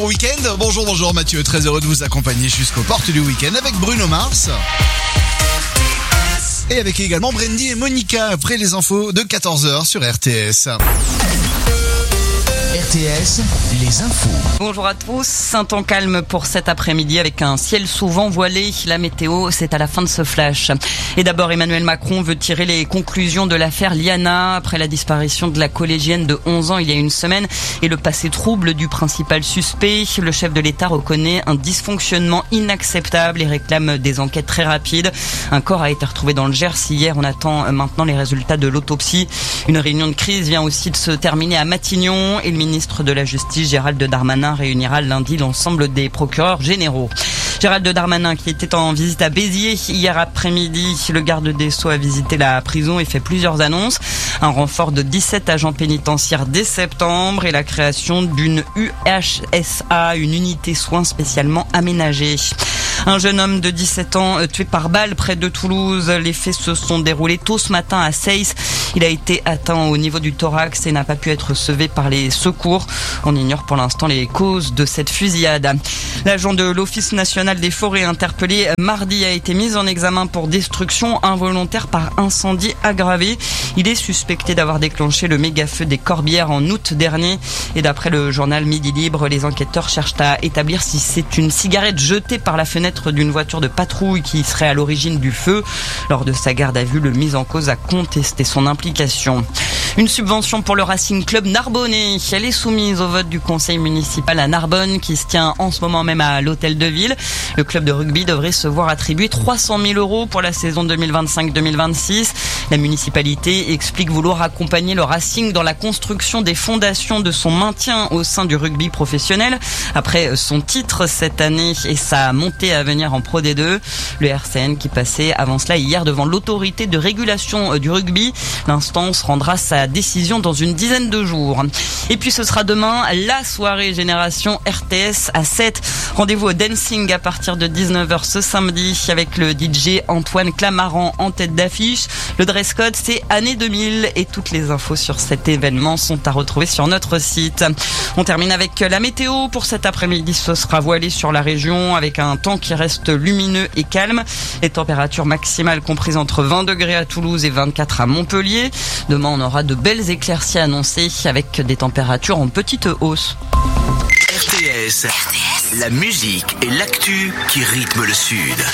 Bon week-end, bonjour Mathieu, très heureux de vous accompagner jusqu'aux portes du week-end avec Bruno Mars. Et avec également Brandy et Monica après les infos de 14h sur RTS. RTS, les infos. Bonjour à tous, un temps calme pour cet après-midi avec un ciel souvent voilé. La météo, c'est à la fin de ce flash. Et d'abord, Emmanuel Macron veut tirer les conclusions de l'affaire Liana après la disparition de la collégienne de 11 ans il y a une semaine et le passé trouble du principal suspect. Le chef de l'État reconnaît un dysfonctionnement inacceptable et réclame des enquêtes très rapides. Un corps a été retrouvé dans le Gers hier. On attend maintenant les résultats de l'autopsie. Une réunion de crise vient aussi de se terminer à Matignon et le ministre de la Justice, Gérald Darmanin, réunira lundi l'ensemble des procureurs généraux. Gérald Darmanin qui était en visite à Béziers hier après-midi. Le garde des Sceaux a visité la prison et fait plusieurs annonces. Un renfort de 17 agents pénitentiaires dès septembre et la création d'une UHSA, une unité soins spécialement aménagée. Un jeune homme de 17 ans tué par balle près de Toulouse. Les faits se sont déroulés tôt ce matin à Seyss. Il a été atteint au niveau du thorax et n'a pas pu être sauvé par les secours. On ignore pour l'instant les causes de cette fusillade. L'agent de l'Office national des forêts interpellé mardi a été mis en examen pour destruction involontaire par incendie aggravé. Il est suspecté d'avoir déclenché le méga-feu des Corbières en août dernier. Et d'après le journal Midi Libre, les enquêteurs cherchent à établir si c'est une cigarette jetée par la fenêtre d'une voiture de patrouille qui serait à l'origine du feu. Lors de sa garde à vue, le mis en cause a contesté son implication. Une subvention pour le Racing Club Narbonnais. Elle est soumise au vote du conseil municipal à Narbonne qui se tient en ce moment même à l'hôtel de ville. Le club de rugby devrait se voir attribuer 300 000 € pour la saison 2025-2026. La municipalité explique vouloir accompagner le Racing dans la construction des fondations de son maintien au sein du rugby professionnel. Après son titre cette année et sa montée à venir en Pro D2, le RCN qui passait avant cela hier devant l'autorité de régulation du rugby. L'instance rendra sa décision dans une dizaine de jours. Et puis ce sera demain la soirée Génération RTS à 7. Rendez-vous au Dancing à partir de 19h ce samedi avec le DJ Antoine Clamaran en tête d'affiche. Le dress code c'est année 2000 et toutes les infos sur cet événement sont à retrouver sur notre site. On termine avec la météo. Pour cet après-midi, ce sera voilé sur la région avec un temps qui reste lumineux et calme. Les températures maximales comprises entre 20 degrés à Toulouse et 24 à Montpellier. Demain, on aura de belles éclaircies annoncées avec des températures en petite hausse. RTS, la musique et l'actu qui rythment le Sud.